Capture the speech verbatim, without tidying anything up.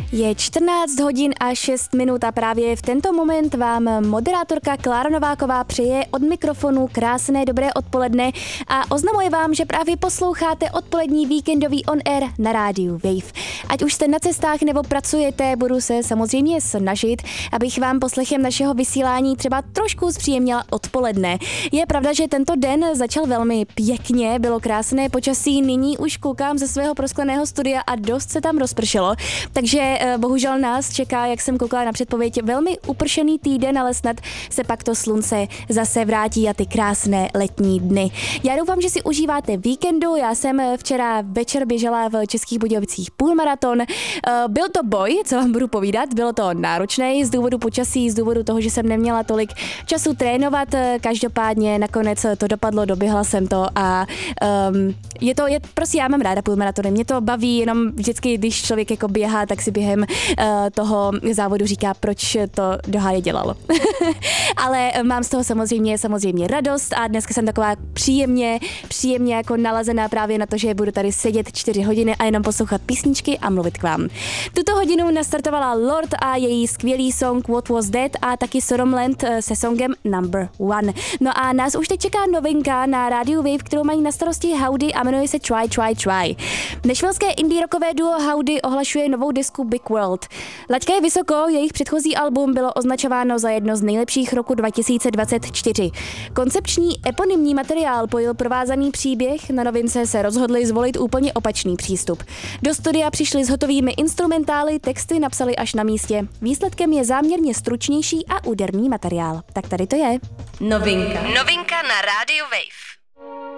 Je čtrnáct hodin a šest minut a právě v tento moment vám moderátorka Klára Nováková přeje od mikrofonu krásné dobré odpoledne a oznamuje vám, že právě posloucháte odpolední víkendový on air na rádiu Wave. Ať už jste na cestách nebo pracujete, budu se samozřejmě snažit, abych vám poslechem našeho vysílání třeba trošku zpříjemnila odpoledne. Je pravda, že tento den začal velmi pěkně, bylo krásné počasí, nyní už koukám ze svého proskleného studia a dost se tam rozpršelo, takže bohužel nás čeká, jak jsem koukala na předpověď, velmi upršený týden, ale snad se pak to slunce zase vrátí a ty krásné letní dny. Já doufám, že si užíváte víkendu, já jsem včera večer běžela v Českých Budějovicích půlmaraton. Byl to boj, co vám budu povídat, bylo to náročné z důvodu počasí, z důvodu toho, že jsem neměla tolik času trénovat, každopádně nakonec to dopadlo, doběhla jsem to a um, je to, je, prostě já mám ráda půlmaratony, mě to baví, jenom vždycky, když člověk jako běhá, tak si během uh, toho závodu říká, proč to do háje dělalo. Ale mám z toho samozřejmě, samozřejmě radost a dneska jsem taková příjemně, příjemně jako nalazená právě na to, že budu tady sedět čtyři hodiny a jenom poslouchat písničky a mluvit k vám. Tuto hodinu nastartovala Lorde a její skvělý song What Was That a taky Soromland se songem Number One. No a nás už teď čeká novinka na rádiu Wave, kterou mají na starosti Howdy a jmenuje se Try, Try, Try. Nashvillské indie rockové duo Howdy ohlašuje novou disku Big World. Laťka je vysoko, jejich předchozí album bylo označováno za jedno z nejlepších roku dva tisíce dvacet čtyři. Koncepční eponymní materiál pojil provázaný příběh, na novince se rozhodli zvolit úplně opačný přístup. Do studia přišli s hotovými instrumentály, texty napsali až na místě. Výsledkem je záměrně stručnější a úderný materiál. Tak tady to je. Novinka. Novinka na rádiu Wave.